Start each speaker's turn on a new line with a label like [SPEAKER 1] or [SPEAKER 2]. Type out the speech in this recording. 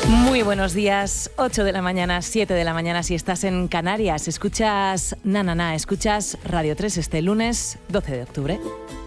[SPEAKER 1] Muy buenos días, 8 de la mañana, 7 de la mañana si estás en Canarias. Escuchas escuchas Radio 3 este lunes 12 de octubre.